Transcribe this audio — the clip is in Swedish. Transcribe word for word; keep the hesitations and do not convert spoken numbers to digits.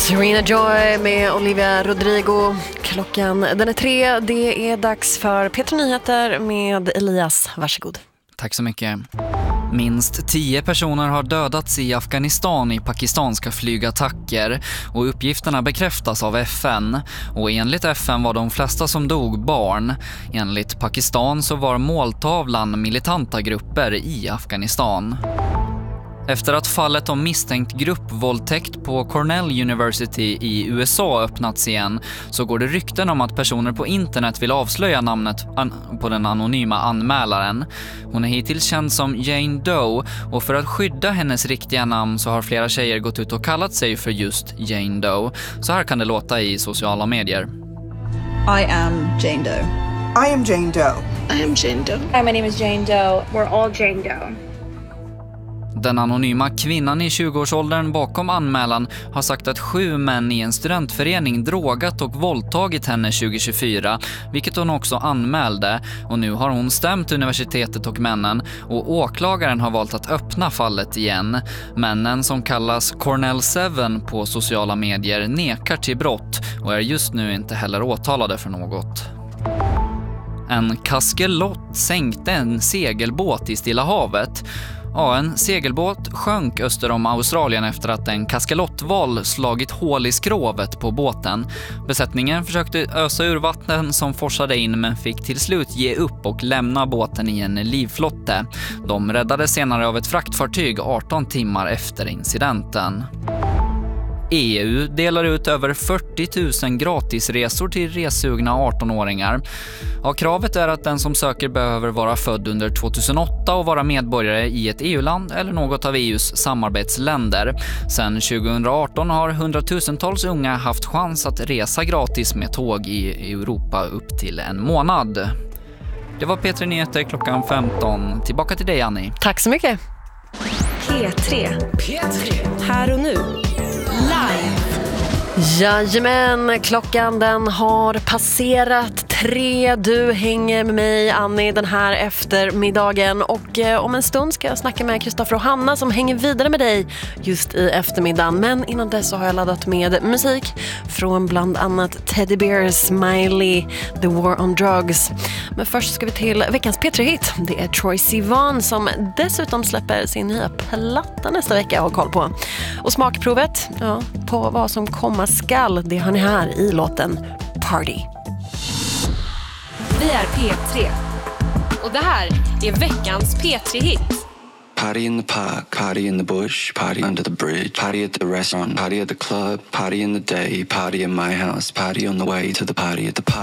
Serena Joy med Olivia Rodrigo. Klockan den är tre. Det är dags för P tre Nyheter med Elias. Varsågod. Tack så mycket. Minst tio personer har dödats i Afghanistan i pakistanska flygattacker och uppgifterna bekräftas av F N. Och enligt F N var de flesta som dog barn. Enligt Pakistan så var måltavlan militanta grupper i Afghanistan. Efter att fallet om misstänkt gruppvåldtäkt på Cornell University i U S A öppnats igen så går det rykten om att personer på internet vill avslöja namnet på den anonyma anmälaren. Hon är hittills känd som Jane Doe och för att skydda hennes riktiga namn så har flera tjejer gått ut och kallat sig för just Jane Doe. Så här kan det låta i sociala medier. I am Jane Doe. I am Jane Doe. I am Jane Doe. Hi, my name is Jane Doe. We're all Jane Doe. Den anonyma kvinnan i tjugoårsåldern bakom anmälan har sagt att sju män i en studentförening drogat och våldtagit henne tjugohundratjugofyra, vilket hon också anmälde. Och nu har hon stämt universitetet och männen och åklagaren har valt att öppna fallet igen. Männen, som kallas Cornell Seven på sociala medier, nekar till brott och är just nu inte heller åtalade för något. En kaskelott sänkte en segelbåt i Stilla havet. Ja, en segelbåt sjönk öster om Australien efter att en kaskelotval slagit hål i skrovet på båten. Besättningen försökte ösa ur vatten som forsade in men fick till slut ge upp och lämna båten i en livflotte. De räddades senare av ett fraktfartyg arton timmar efter incidenten. E U delar ut över fyrtio tusen gratisresor till resugna arton-åringar. Ja, kravet är att den som söker behöver vara född under tjugohundraåtta och vara medborgare i ett E U-land eller något av E U:s samarbetsländer. Sedan tjugohundraarton har hundratusentals unga haft chans att resa gratis med tåg i Europa upp till en månad. Det var P tre Nyheter klockan femton. Tillbaka till dig, Annie. Tack så mycket. P tre. P tre. Här och nu. Live. Jajamän, klockan den har passerat tre. Du hänger med mig, Annie, den här eftermiddagen. Och eh, om en stund ska jag snacka med Kristoffer och Hanna som hänger vidare med dig just i eftermiddagen. Men innan dess så har jag laddat med musik från bland annat Teddy Bear, Smiley, The War on Drugs. Men först ska vi till veckans P tre-hit. Det är Troye Sivan som dessutom släpper sin nya platta nästa vecka och koll på. Och smakprovet ja, på vad som komma skall, det har ni här i låten Party. Vi är P tre. Och det här är veckans P tre-hit. Party in the park, party in the bush, party under the bridge, party at the restaurant, party at the club, party in the day, party in my house, party on the way to the party at the park.